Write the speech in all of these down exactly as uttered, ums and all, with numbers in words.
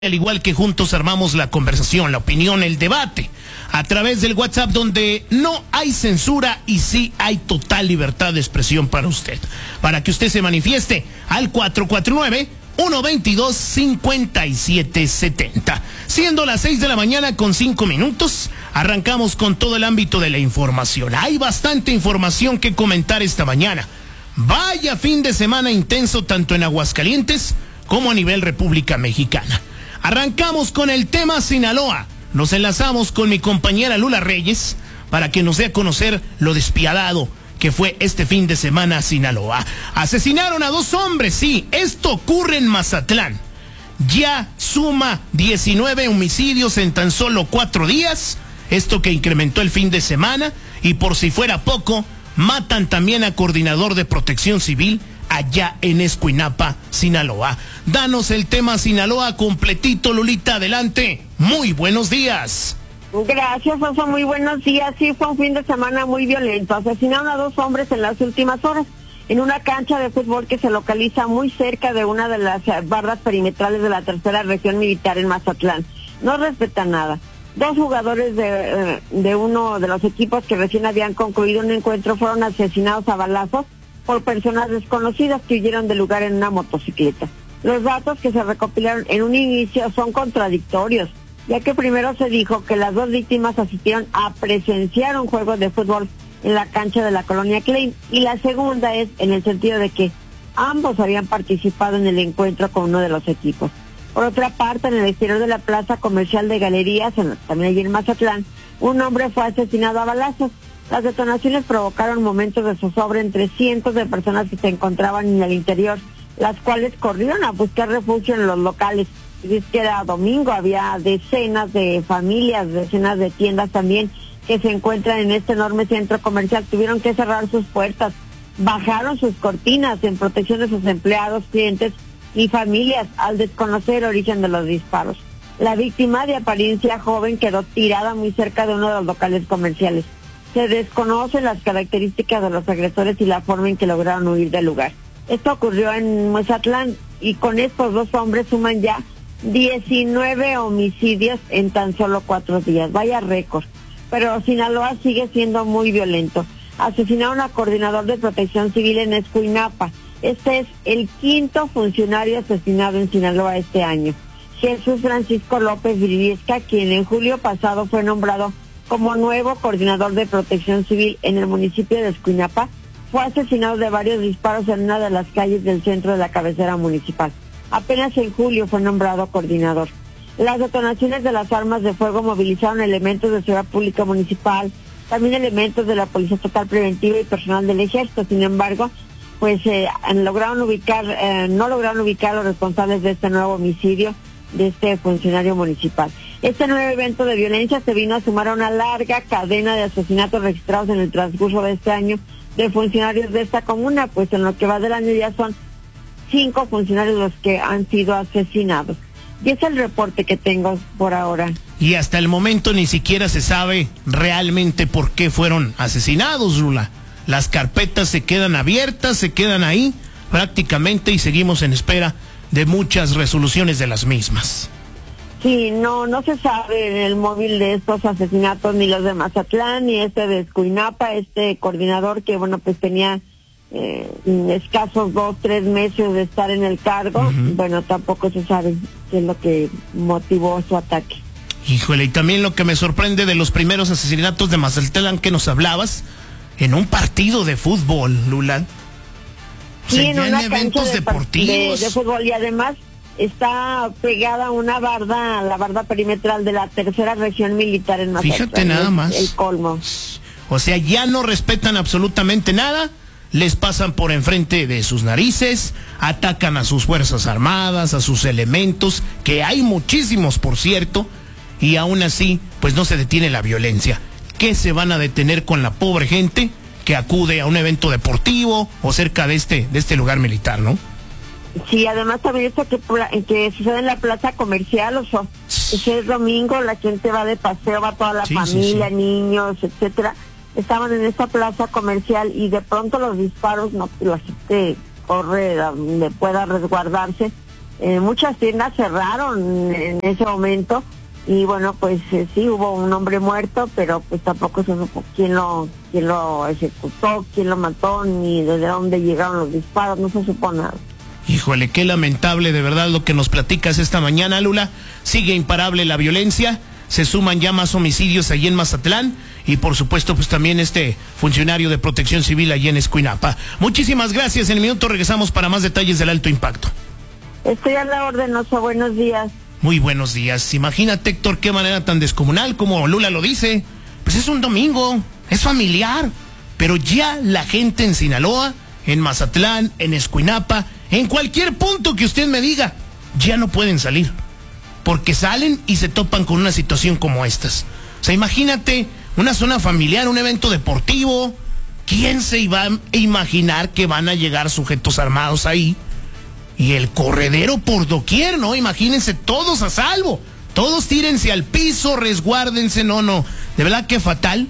Al igual que juntos armamos la conversación, la opinión, el debate, a través del WhatsApp, donde no hay censura y sí hay total libertad de expresión para usted. Para que usted se manifieste al cuatro cuatro nueve, uno dos dos, cinco siete siete cero. Siendo las seis de la mañana con cinco minutos, arrancamos con todo el ámbito de la información. Hay bastante información que comentar esta mañana. Vaya fin de semana intenso tanto en Aguascalientes como a nivel República Mexicana. Arrancamos con el tema Sinaloa. Nos enlazamos con mi compañera Lula Reyes para que nos dé a conocer lo despiadado que fue este fin de semana a Sinaloa. Asesinaron a dos hombres, sí, esto ocurre en Mazatlán. Ya suma diecinueve homicidios en tan solo cuatro días, esto que incrementó el fin de semana, y por si fuera poco, matan también a coordinador de Protección Civil allá en Escuinapa, Sinaloa. Danos el tema Sinaloa completito, Lulita, adelante. Muy buenos días. Gracias, Oso, muy buenos días. Sí, fue un fin de semana muy violento. Asesinaron a dos hombres en las últimas horas en una cancha de fútbol que se localiza muy cerca de una de las barras perimetrales de la tercera región militar en Mazatlán. No respetan nada. Dos jugadores de, de uno de los equipos que recién habían concluido un encuentro fueron asesinados a balazos por personas desconocidas que huyeron del lugar en una motocicleta. Los datos que se recopilaron en un inicio son contradictorios, ya que primero se dijo que las dos víctimas asistieron a presenciar un juego de fútbol en la cancha de la colonia Klein, y la segunda es en el sentido de que ambos habían participado en el encuentro con uno de los equipos. Por otra parte, en el exterior de la plaza comercial de Galerías, en, también allí en Mazatlán, un hombre fue asesinado a balazos. Las detonaciones provocaron momentos de zozobra entre cientos de personas que se encontraban en el interior, las cuales corrieron a buscar refugio en los locales. Es que era domingo, había decenas de familias, decenas de tiendas también que se encuentran en este enorme centro comercial. Tuvieron que cerrar sus puertas, bajaron sus cortinas en protección de sus empleados, clientes y familias al desconocer el origen de los disparos. La víctima, de apariencia joven, quedó tirada muy cerca de uno de los locales comerciales. Se desconocen las características de los agresores y la forma en que lograron huir del lugar. Esto ocurrió en Mazatlán, y con estos dos hombres suman ya diecinueve homicidios en tan solo cuatro días. Vaya récord. Pero Sinaloa sigue siendo muy violento. Asesinaron a coordinador de Protección Civil en Escuinapa. Este es el quinto funcionario asesinado en Sinaloa este año. Jesús Francisco López Briviesca, quien en julio pasado fue nombrado como nuevo coordinador de Protección Civil en el municipio de Escuinapa, fue asesinado de varios disparos en una de las calles del centro de la cabecera municipal. Apenas en julio fue nombrado coordinador. Las detonaciones de las armas de fuego movilizaron elementos de seguridad pública municipal, también elementos de la Policía Estatal Preventiva y personal del Ejército. Sin embargo, pues eh, lograron ubicar, eh, no lograron ubicar a los responsables de este nuevo homicidio de este funcionario municipal. Este nuevo evento de violencia se vino a sumar a una larga cadena de asesinatos registrados en el transcurso de este año de funcionarios de esta comuna, pues en lo que va del año ya son cinco funcionarios los que han sido asesinados. Y es el reporte que tengo por ahora. Y hasta el momento ni siquiera se sabe realmente por qué fueron asesinados, Lula. Las carpetas se quedan abiertas, se quedan ahí prácticamente, y seguimos en espera de muchas resoluciones de las mismas. Sí, no, no se sabe el móvil de estos asesinatos, ni los de Mazatlán, ni este de Escuinapa, este coordinador que, bueno, pues tenía eh, escasos dos, tres meses de estar en el cargo. Uh-huh. Bueno, tampoco se sabe qué es lo que motivó su ataque. Híjole, y también lo que me sorprende de los primeros asesinatos de Mazatlán que nos hablabas, en un partido de fútbol, Lula. Sí, o sea, en una en eventos cancha de, deportivos. De, de fútbol, y además está pegada una barda, la barda perimetral de la tercera región militar en Mazatlán. Fíjate nada más. El colmo. O sea, ya no respetan absolutamente nada, les pasan por enfrente de sus narices, atacan a sus fuerzas armadas, a sus elementos, que hay muchísimos, por cierto, y aún así, pues no se detiene la violencia. ¿Qué se van a detener con la pobre gente que acude a un evento deportivo o cerca de este, de este lugar militar, no? Sí, además también esto que, que sucede en la plaza comercial, o sea, ese es domingo, la gente va de paseo, va toda la sí, familia, sí, sí. niños, etcétera. Estaban en esta plaza comercial y de pronto los disparos, no, la gente corre donde pueda resguardarse. eh, muchas tiendas cerraron en ese momento y bueno, pues eh, sí hubo un hombre muerto, pero pues tampoco se supo quién lo, quién lo ejecutó, quién lo mató, ni desde dónde llegaron los disparos, no se supo nada. Híjole, qué lamentable de verdad lo que nos platicas esta mañana, Lula. Sigue imparable la violencia, se suman ya más homicidios allí en Mazatlán y por supuesto pues también este funcionario de protección civil allí en Escuinapa. Muchísimas gracias, en el minuto regresamos para más detalles del alto impacto. Estoy a la orden, Oso, buenos días. Muy buenos días. Imagínate, Héctor, qué manera tan descomunal como Lula lo dice. Pues es un domingo, es familiar, pero ya la gente en Sinaloa, en Mazatlán, en Escuinapa, en cualquier punto que usted me diga, ya no pueden salir, porque salen y se topan con una situación como estas. O sea, imagínate una zona familiar, un evento deportivo. ¿Quién se iba a imaginar que van a llegar sujetos armados ahí? Y el corredero por doquier, ¿no? Imagínense, todos a salvo. Todos tírense al piso, resguárdense, no, no. De verdad que fatal.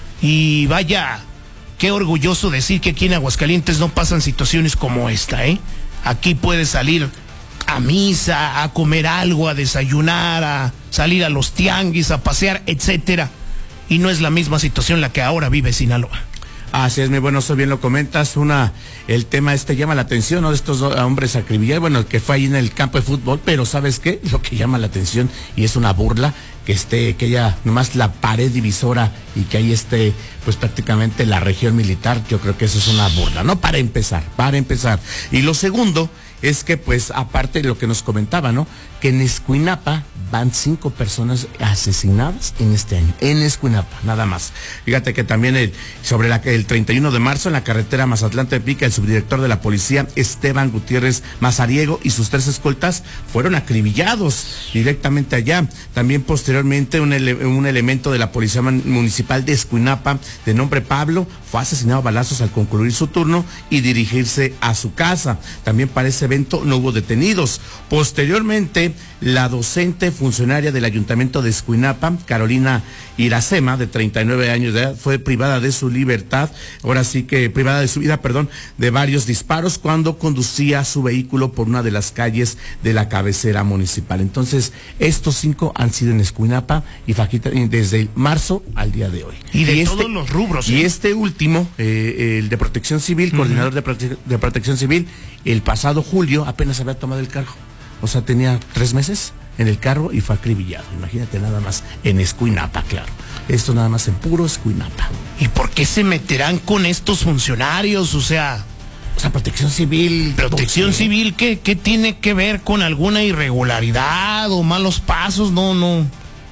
Y vaya, qué orgulloso decir que aquí en Aguascalientes no pasan situaciones como esta, ¿eh? Aquí puedes salir a misa, a comer algo, a desayunar, a salir a los tianguis, a pasear, etcétera. Y no es la misma situación la que ahora vive Sinaloa. Así es, mi bueno, eso bien lo comentas. Una, el tema este llama la atención, ¿no? De estos dos hombres acribillados, bueno, que fue ahí en el campo de fútbol, pero ¿sabes qué? Lo que llama la atención, y es una burla, que esté, que haya nomás la pared divisora y que ahí esté, pues prácticamente la región militar. Yo creo que eso es una burla, ¿no? Para empezar, para empezar. Y lo segundo es que, pues, aparte de lo que nos comentaba, ¿no? Que en Escuinapa van cinco personas asesinadas en este año, en Escuinapa, nada más. Fíjate que también el, sobre la, el treinta y uno de marzo en la carretera Mazatlán-Tepic, el subdirector de la policía, Esteban Gutiérrez Mazariego, y sus tres escoltas fueron acribillados directamente allá. También posteriormente un, ele, un elemento de la policía municipal de Escuinapa, de nombre Pablo, fue asesinado a balazos al concluir su turno y dirigirse a su casa. También para ese evento no hubo detenidos. Posteriormente, la docente funcionaria del Ayuntamiento de Escuinapa, Carolina Iracema, de treinta y nueve años de edad, fue privada de su libertad, ahora sí que privada de su vida, perdón, de varios disparos cuando conducía su vehículo por una de las calles de la cabecera municipal. Entonces, estos cinco han sido en Escuinapa y Fajita desde marzo al día de hoy. Y de y todos este, los rubros. Y ¿eh? este último, eh, el de Protección Civil, uh-huh. coordinador de, prote de Protección Civil, el pasado julio apenas había tomado el cargo. O sea, tenía tres meses en el carro y fue acribillado. Imagínate nada más en Escuinapa, claro. Esto nada más en puro Escuinapa. ¿Y por qué se meterán con estos funcionarios? O sea, o sea, Protección Civil. Protección Civil, ¿qué, qué tiene que ver con alguna irregularidad o malos pasos? No, no.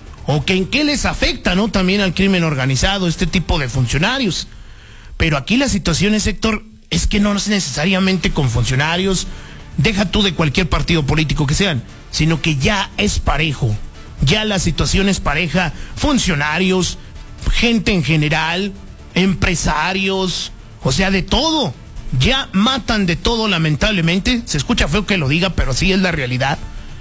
O que en qué les afecta, ¿no? También al crimen organizado, este tipo de funcionarios. Pero aquí la situación es, Héctor, es que no es necesariamente con funcionarios, deja tú de cualquier partido político que sean, sino que ya es parejo, ya la situación es pareja, funcionarios, gente en general, empresarios, o sea, de todo, ya matan de todo lamentablemente, se escucha feo que lo diga, pero así es la realidad,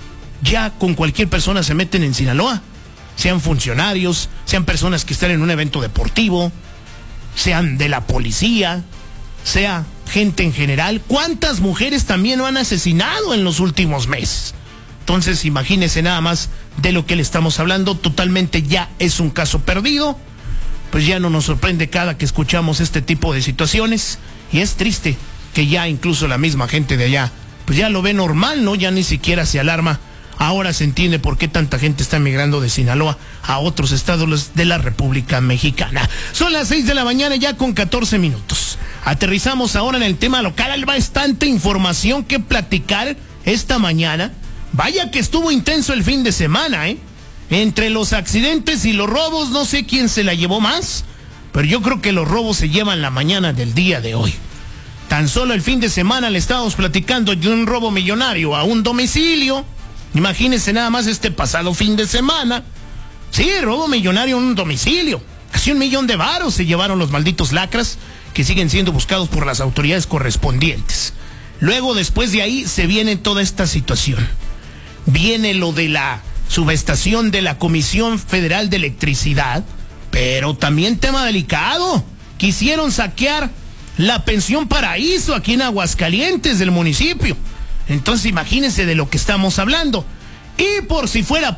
ya con cualquier persona se meten en Sinaloa, sean funcionarios, sean personas que están en un evento deportivo, sean de la policía, sea gente en general. ¿Cuántas mujeres también lo han asesinado en los últimos meses? Entonces, imagínense nada más de lo que le estamos hablando. Totalmente ya es un caso perdido. Pues ya no nos sorprende cada que escuchamos este tipo de situaciones. Y es triste que ya incluso la misma gente de allá, pues ya lo ve normal, ¿no? Ya ni siquiera se alarma. Ahora se entiende por qué tanta gente está migrando de Sinaloa a otros estados de la República Mexicana. Son las seis de la mañana ya con catorce minutos. Aterrizamos ahora en el tema local. Hay bastante información que platicar esta mañana. Vaya que estuvo intenso el fin de semana, ¿eh? Entre los accidentes y los robos, no sé quién se la llevó más, pero yo creo que los robos se llevan la mañana del día de hoy. Tan solo el fin de semana le estábamos platicando de un robo millonario a un domicilio. Imagínense nada más este pasado fin de semana. Sí, robo millonario a un domicilio. Casi un millón de varos se llevaron los malditos lacras que siguen siendo buscados por las autoridades correspondientes. Luego, después de ahí, se viene toda esta situación. Viene lo de la subestación de la Comisión Federal de Electricidad, pero también tema delicado. Quisieron saquear la pensión Paraíso aquí en Aguascalientes del municipio. Entonces imagínense de lo que estamos hablando. Y por si fuera